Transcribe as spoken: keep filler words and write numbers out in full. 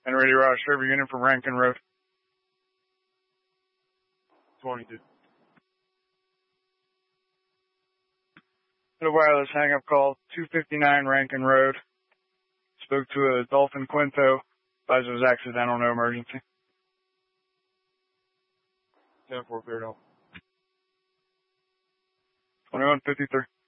And ready, Raj, server unit from Rankin Road. twenty-two. The wireless hang-up call, two fifty-nine Rankin Road. Spoke to a Dolphin Quinto. Advised it was accidental, no emergency. ten four, cleared out. twenty-one fifty-three.